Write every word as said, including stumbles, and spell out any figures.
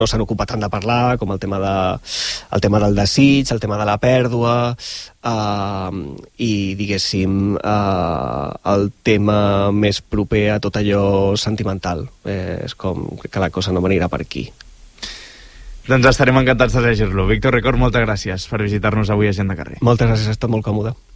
no s'han ocupat tant de parlar, com el tema, de, el tema del desig, el tema de la pèrdua, eh, i, diguéssim, eh, el tema més proper a tot allò sentimental. Eh, és com que la cosa no m'anirà per aquí. Doncs estarem encantats de llegir-lo. Víctor Record, moltes gràcies per visitar-nos avui a Gent de Carrer. Moltes gràcies, ha estat molt còmode.